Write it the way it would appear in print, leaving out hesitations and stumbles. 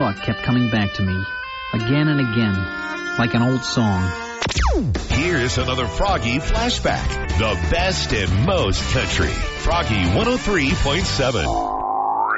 thought kept coming back to me, again and again, like an old song. Here's another Froggy flashback. The best and most country. Froggy 103.7.